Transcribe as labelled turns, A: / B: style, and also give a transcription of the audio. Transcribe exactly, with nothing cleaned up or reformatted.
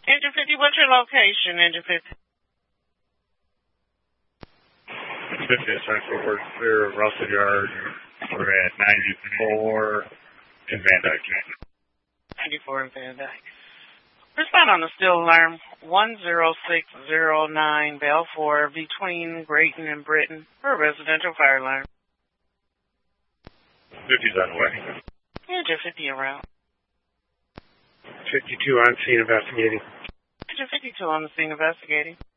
A: Engine fifty, what's your location, Engine fifty?
B: fifty, essentially, we're clear of Russell Yard. We're at ninety-four in Van Dyke.
A: ninety-four in Van Dyke. Respond on the still alarm one zero six zero nine Balfour between Grayton and Britton for a residential fire alarm.
B: fifty's on the way.
A: Engine fifty around.
C: fifty-two on scene investigating.
A: Engine fifty-two on the scene investigating.